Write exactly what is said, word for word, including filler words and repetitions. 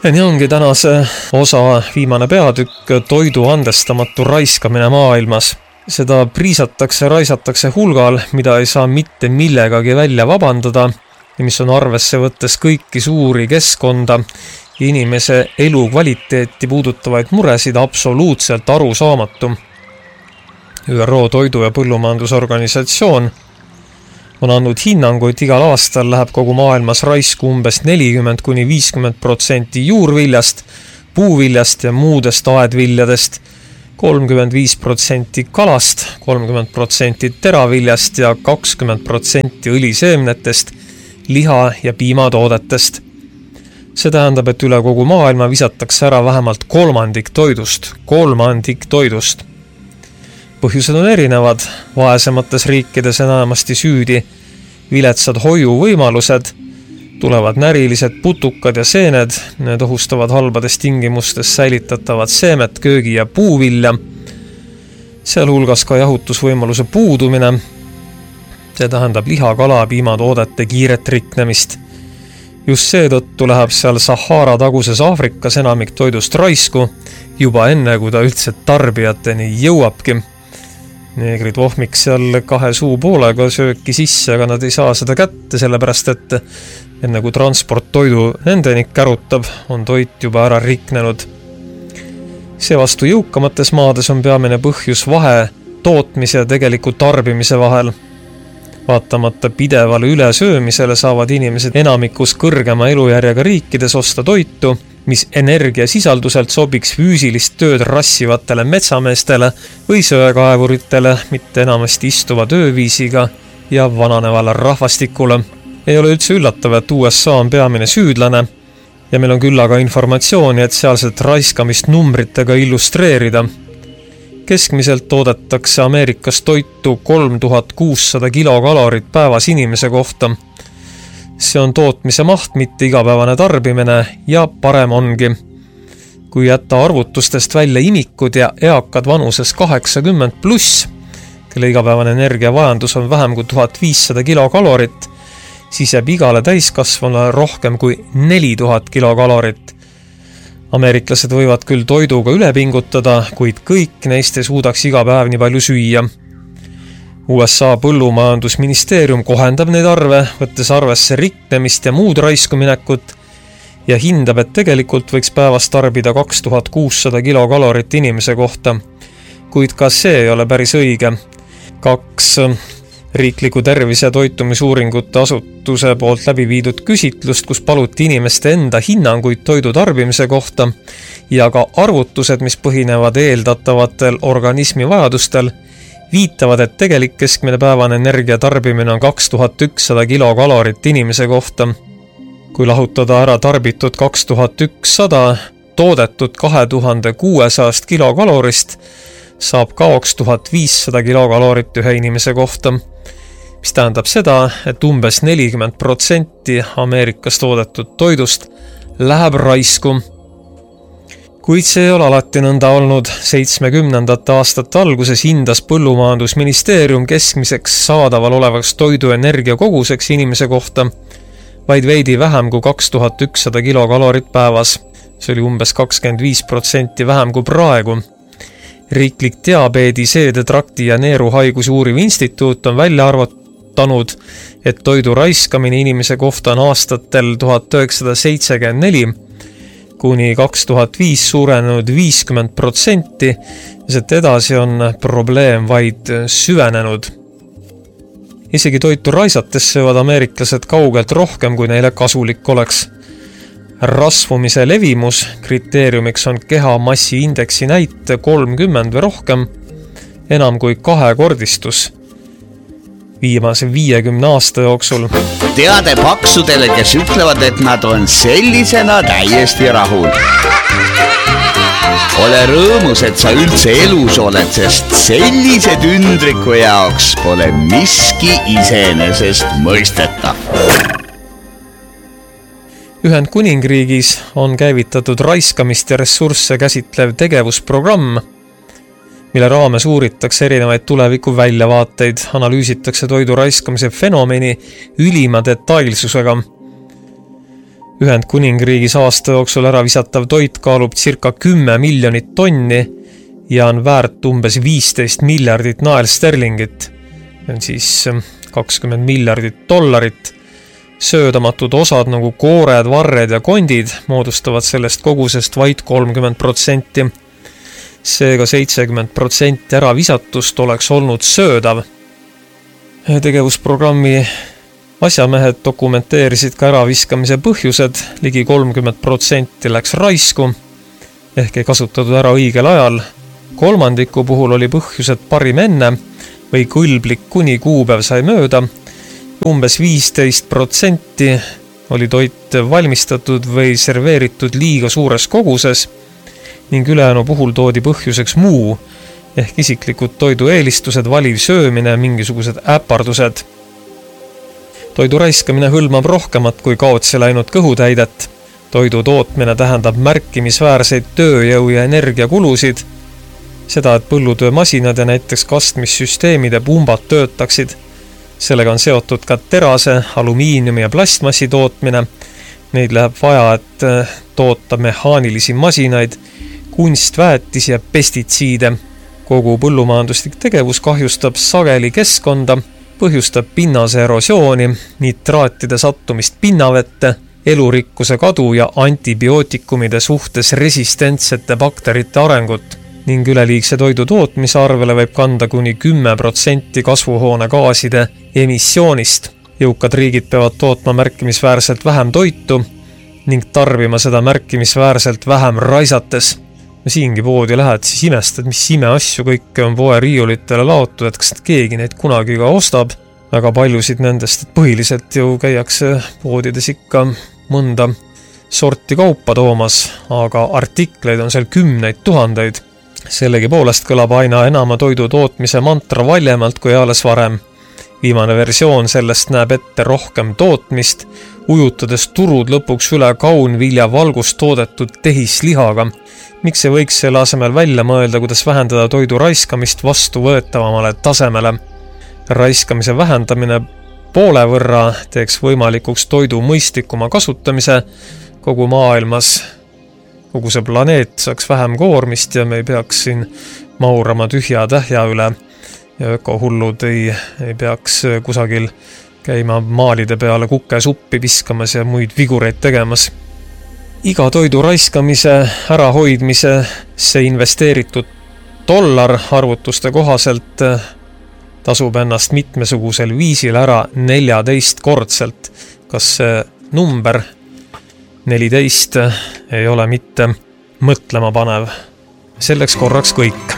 Nii ongi tänase osa viimane peatükk toidu andestamatu raiskamine maailmas. Seda priisatakse, raisatakse hulgal, mida ei saa mitte millegagi välja vabandada ja mis on arvesse võttes kõiki suuri keskkonda ja inimese elu kvaliteeti puudutavaid muresid absoluutselt arusaamatu. Ü R O toidu- ja põllumajandusorganisatsioon on andnud hinnangu, et igal aastal läheb kogu maailmas raisku umbes nelikümmend kuni viiskümmend protsenti juurviljast, puuviljast ja muudest aedviljadest, kolmkümmend viis protsenti kalast, kolmkümmend protsenti teraviljast ja kakskümmend protsenti õliseemnetest, liha- ja piimatoodetest. See tähendab, et üle kogu maailma visatakse ära vähemalt kolmandik toidust, kolmandik toidust. Põhjused on erinevad, vaesemates riikides enamasti süüdi viletsad hoiuvõimalused, tulevad närilised putukad ja seened, need ohustavad halbades tingimustes säilitatavad seemet, köögi ja puuvilja, sealhulgas ka jahutusvõimaluse puudumine, see tähendab liha, kala, piimatoodete kiiret riknemist. Just seetõttu läheb seal Sahara taguses Aafrikas enamik toidust raisku, juba enne, kui ta üldse tarbijateni jõuabki. Neegrid vohmiks seal kahe suu poolega sööki sisse, aga nad ei saa seda kätte, sellepärast et enne kui transport toidu nendeni kärutab, on toit juba ära riknenud. Seevastu jõukamates maades on peamine põhjus vahe tootmise ja tegeliku tarbimise vahel. Vaatamata pidevale ülesöömisele saavad inimesed enamikus kõrgema elujärjega riikides osta toitu, mis energiasisalduselt sobiks füüsilist tööd rassivatele metsameestele või söekaevuritele, mitte enamasti istuva tööviisiga ja vananevale rahvastikule. Ei ole üldse üllatav, et U S A on peamine süüdlane ja meil on küllaga informatsiooni, et sealset raiskamist numbritega illustreerida. Keskmiselt toodetakse Ameerikas toitu kolm tuhat kuussada kilokalorit päevas inimese kohta. See on tootmise maht, mitte igapäevane tarbimine ja parem ongi. Kui jätta arvutustest välja imikud ja eakad vanuses kaheksakümmend pluss, kelle igapäevane energiavajandus on vähem kui tuhat viissada kilokalorit, siis jääb igale täiskasvale rohkem kui neli tuhat kilokalorit. Ameeriklased võivad küll toiduga üle pingutada, kuid kõik neist ei suudaks iga päev nii palju süüa. U S A põllumajandusministeerium kohendab neid arve, võttes arvesse riknemist ja muud raiskuminekut ja hindab, et tegelikult võiks päevas tarbida kaks tuhat kuussada kilokalorit inimese kohta. Kuid ka see ei ole päris õige. Kaks riikliku tervise- ja toitumisuuringute asutuse poolt läbi viidud küsitlust, kus paluti inimeste enda hinnanguid toidu tarbimise kohta ja ka arvutused, mis põhinevad eeldatavatel organismi vajadustel, viitavad, et tegelik keskmine päevane energia tarbimine on kaks tuhat ükssada kilokalorit inimese kohta. Kui lahutada ära tarbitud kaks tuhat ükssada toodetud kahe tuhande kuuesajast kilokalorist, saab kaks tuhat viissada kilokalorit ühe inimese kohta, mis tähendab seda, et umbes nelikümmend protsenti Ameerikas toodetud toidust läheb raisku. Kuid see ei ole alati nõnda olnud. seitsmekümnendate aastate alguses hindas põllumajandusministeerium keskmiseks saadaval olevaks toidu energia koguseks inimese kohta vaid veidi vähem kui kaks tuhat ükssada kilokalorit päevas. See oli umbes kakskümmend viis protsenti vähem kui praegu. Riiklik diabeedi, seedetrakti ja neeruhaigusi uuriv instituut on välja arvutanud, et toidu raiskamine inimese kohta on aastatel tuhat üheksasada seitsekümmend neli kuni kaks tuhat viis suurenenud viiskümmend protsenti, sest edasi on probleem vaid süvenenud. Isegi toitu raisates söövad ameeriklased kaugelt rohkem, kui neile kasulik oleks. Rasvumise levimus kriteeriumiks on keha massiindeksi näite kolmkümmend või rohkem, enam kui kahekordistus viimase viiekümne aasta jooksul. Teade paksudele, kes ütlevad, et nad on sellisena täiesti rahul. Ole rõõmus, et sa üldse elus oled, sest sellise tündriku jaoks pole miski iseenesest mõistetav. Ühendkuningriigis on käivitatud raiskamist ja ressursse käsitlev tegevusprogramm, mille raames uuritakse erinevaid tuleviku väljavaateid, analüüsitakse toidu raiskamise fenomeni ülima detailsusega. Ühendkuningriigis aasta jooksul ära visatav toit kaalub circa kümme miljonit tonni ja on väärt umbes viisteist miljardit naelsterlingit. On siis kakskümmend miljardit dollarit. Söödamatud osad nagu koored, varred ja kondid moodustavad sellest kogusest vaid kolmkümmend protsenti. Seega seitsekümmend protsenti ära visatust oleks olnud söödav. Tegevusprogrammi asjamehed dokumenteerisid ka äraviskamise põhjused, ligi kolmkümmend protsenti läks raisku, ehk ei kasutatud ära õigel ajal. Kolmandiku puhul oli põhjused parim enne või kõlblik kuni kuupäev sai mööda. Umbes viisteist protsenti oli toit valmistatud või serveeritud liiga suures koguses ning ülejäänu puhul toodi põhjuseks muu, ehk isiklikud toidu eelistused, valiv söömine, mingisugused äpardused. Toidu raiskamine hõlmab rohkemat kui kaotsi läinud kõhutäidet. Toidu tootmine tähendab märkimisväärseid tööjõu ja energiakulusid. Seda, et põllutöömasinad ja näiteks kastmissüsteemide pumbad töötaksid. Sellega on seotud ka terase, alumiiniumi ja plastmassi tootmine. Neid läheb vaja, et toota mehaanilisi masinaid, kunstväetisi ja pestitsiide. Kogu põllumajanduslik tegevus kahjustab sageli keskkonda, põhjustab pinnase erosiooni, nitraatide sattumist pinnavette, elurikkuse kadu ja antibiootikumide suhtes resistentsete bakterite arengut ning üleliigse toidu tootmise arvele võib kanda kuni kümme protsenti kasvuhoonegaaside emissioonist. Jõukad riigid peavad tootma märkimisväärselt vähem toitu ning tarbima seda märkimisväärselt vähem raisates. Siingi poodi lähed, siis imestad, mis imeasju kõike on poe riiulitele laotud, et kas keegi neid kunagi ka ostab. Väga paljusid nendest, et põhiliselt ju käiakse poodides ikka mõnda sorti kaupa toomas, aga artikleid on seal kümneid tuhandeid. Sellegi poolest kõlab aina enama toidu tootmise mantra valjemalt kui alles varem. Viimane versioon sellest näeb ette rohkem tootmist, ujutades turud lõpuks üle kaunvilja valgust toodetud tehislihaga. Miks ei võiks selle asemel välja mõelda, kuidas vähendada toidu raiskamist vastu võetavamale tasemele? Raiskamise vähendamine poole võrra teeks võimalikuks toidu mõistlikuma kasutamise kogu maailmas. Kogu see planeet saaks vähem koormist ja me ei peaks siin maurama tühja tähja üle. Ja ökohullud ei, ei peaks kusagil käima maalide peale kukesuppi viskamas ja muid vigureid tegemas. Iga toidu raiskamise ärahoidmise see investeeritud dollar arvutuste kohaselt tasub ennast mitmesugusel viisil ära neljateist kordselt. Kas see number neliteist ei ole mitte mõtlema panev? Selleks korraks kõik.